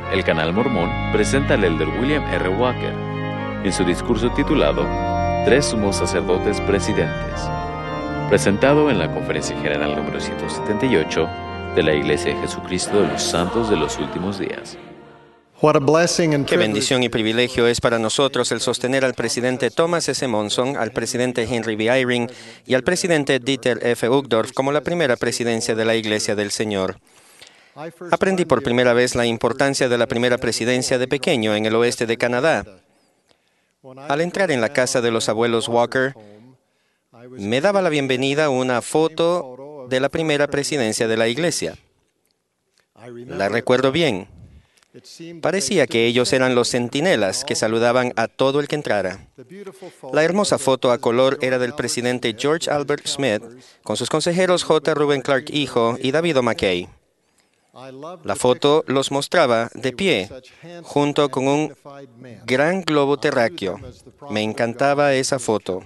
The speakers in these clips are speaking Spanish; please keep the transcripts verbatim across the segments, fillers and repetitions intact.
el Canal Mormón presenta al elder William R. Walker en su discurso titulado Tres sumos sacerdotes presidentes, presentado en la Conferencia General número ciento setenta y ocho de la Iglesia de Jesucristo de los Santos de los Últimos Días. Qué bendición y privilegio es para nosotros el sostener al presidente Thomas S. Monson, al presidente Henry B. Eyring y al presidente Dieter F. Uchtdorf como la primera presidencia de la Iglesia del Señor. Aprendí por primera vez la importancia de la primera presidencia de pequeño en el oeste de Canadá. Al entrar en la casa de los abuelos Walker, me daba la bienvenida una foto de la primera presidencia de la iglesia. La recuerdo bien. Parecía que ellos eran los centinelas que saludaban a todo el que entrara. La hermosa foto a color era del presidente George Albert Smith, con sus consejeros J. Reuben Clark hijo y David O. McKay. La foto los mostraba de pie, junto con un gran globo terráqueo. Me encantaba esa foto.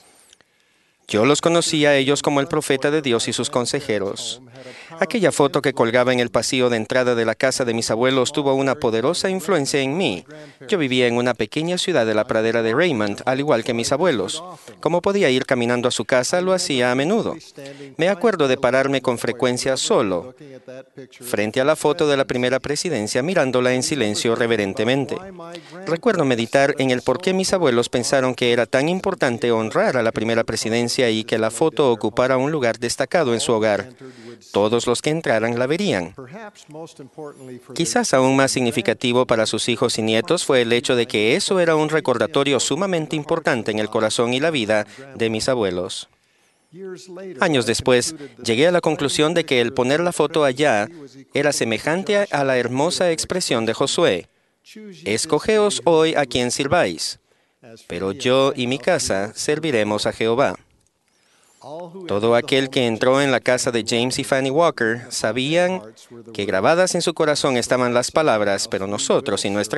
Yo los conocía a ellos como el profeta de Dios y sus consejeros. Aquella foto que colgaba en el pasillo de entrada de la casa de mis abuelos tuvo una poderosa influencia en mí. Yo vivía en una pequeña ciudad de la pradera de Raymond, al igual que mis abuelos. Como podía ir caminando a su casa, lo hacía a menudo. Me acuerdo de pararme con frecuencia solo, frente a la foto de la primera presidencia, mirándola en silencio reverentemente. Recuerdo meditar en el por qué mis abuelos pensaron que era tan importante honrar a la primera presidencia y que la foto ocupara un lugar destacado en su hogar. Todos los que entraran la verían. Quizás aún más significativo para sus hijos y nietos fue el hecho de que eso era un recordatorio sumamente importante en el corazón y la vida de mis abuelos. Años después, llegué a la conclusión de que el poner la foto allá era semejante a la hermosa expresión de Josué: escogeos hoy a quien sirváis, pero yo y mi casa serviremos a Jehová. Todo aquel que entró en la casa de James y Fanny Walker sabían que grabadas en su corazón estaban las palabras, pero nosotros y nuestra